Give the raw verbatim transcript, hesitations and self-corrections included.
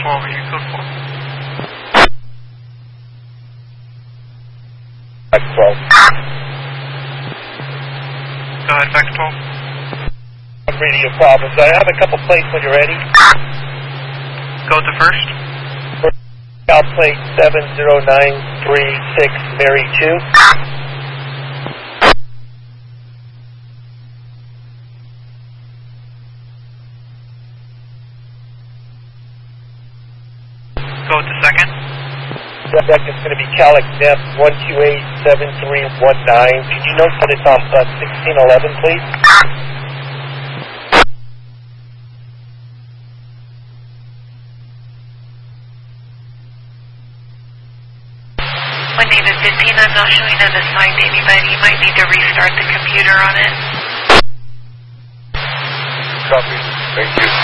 four, you code four. Back twelve. Go ahead, back to twelve. Radio problems. I have a couple plates when you're ready. Go with the first. Out plate seven zero nine three six, Mary two. Go with the second. Second is going to be Calic Dep one two eight seven three one nine. Could you note that it's on bus sixteen eleven, please? One David fifteen, I'm not showing on the slide to anybody. You might need to restart the computer on it. Copy. Thank you.